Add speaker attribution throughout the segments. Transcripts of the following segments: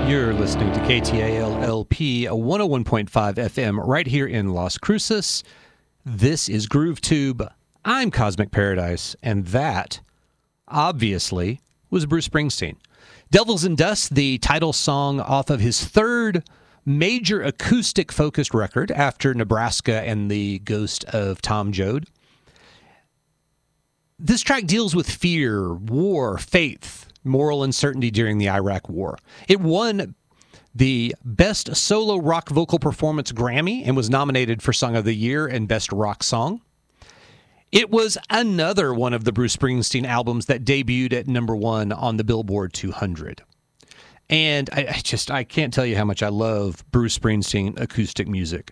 Speaker 1: You're listening to KTAL LP 101.5 FM right here in Las Cruces. This is Groove Tube. I'm Cosmic Paradise, and that, obviously, was Bruce Springsteen. Devils and Dust, the title song off of his third major acoustic-focused record after Nebraska and the Ghost of Tom Joad. This track deals with fear, war, faith, moral uncertainty during the Iraq War. It won the Best Solo Rock Vocal Performance Grammy and was nominated for Song of the Year and Best Rock Song. It was another one of the Bruce Springsteen albums that debuted at number 1 on the Billboard 200. And I can't tell you how much I love Bruce Springsteen acoustic music.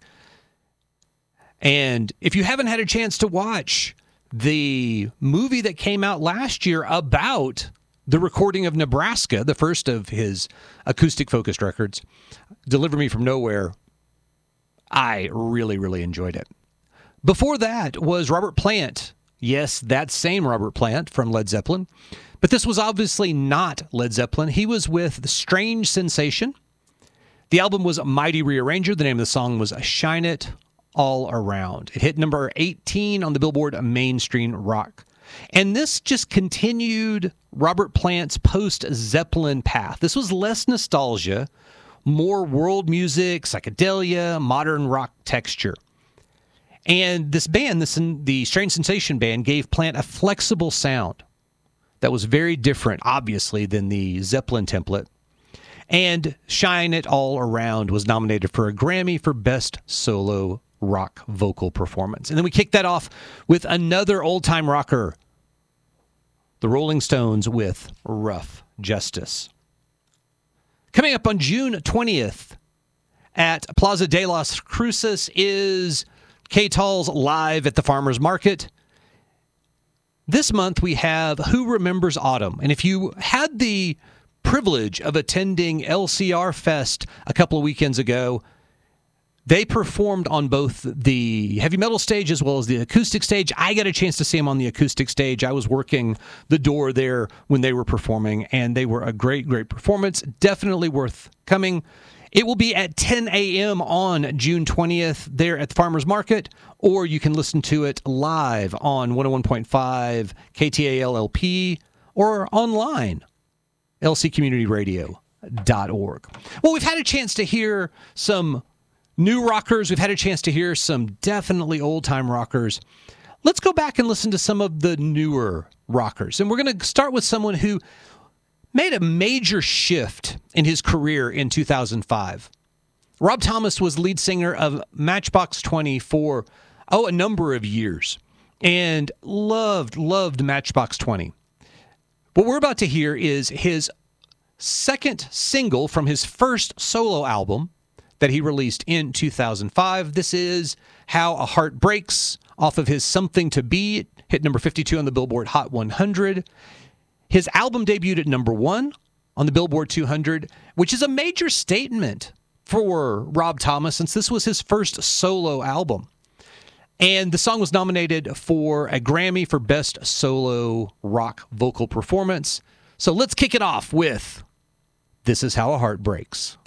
Speaker 1: And if you haven't had a chance to watch the movie that came out last year about the recording of Nebraska, the first of his acoustic-focused records, Deliver Me From Nowhere, I really, really enjoyed it. Before that was Robert Plant. Yes, that same Robert Plant from Led Zeppelin. But this was obviously not Led Zeppelin. He was with Strange Sensation. The album was Mighty Rearranger. The name of the song was Shine It All Around. It hit number 18 on the Billboard Mainstream Rock. And this just continued Robert Plant's post-Zeppelin path. This was less nostalgia, more world music, psychedelia, modern rock texture. And this band, the Strange Sensation band, gave Plant a flexible sound that was very different, obviously, than the Zeppelin template. And Shine It All Around was nominated for a Grammy for Best Solo Rock Vocal Performance. And then we kicked that off with another old-time rocker, the Rolling Stones with Rough Justice. Coming up on June 20th at Plaza de las Cruces is K-Tall's Live at the Farmer's Market. This month we have Who Remembers Autumn. And if you had the privilege of attending LCR Fest a couple of weekends ago, they performed on both the heavy metal stage as well as the acoustic stage. I got a chance to see them on the acoustic stage. I was working the door there when they were performing, and they were a great, great performance. Definitely worth coming. It will be at 10 a.m. on June 20th there at the Farmer's Market, or you can listen to it live on 101.5 KTAL-LP or online, lccommunityradio.org. Well, we've had a chance to hear some new rockers. We've had a chance to hear some definitely old-time rockers. Let's go back and listen to some of the newer rockers. And we're going to start with someone who made a major shift in his career in 2005. Rob Thomas was lead singer of Matchbox 20 for, a number of years, and loved Matchbox 20. What we're about to hear is his second single from his first solo album that he released in 2005. This is How a Heart Breaks off of his Something to Be. It hit number 52 on the Billboard Hot 100. His album debuted at number 1 on the Billboard 200, which is a major statement for Rob Thomas since this was his first solo album. And the song was nominated for a Grammy for Best Solo Rock Vocal Performance. So let's kick it off with This Is How a Heart Breaks.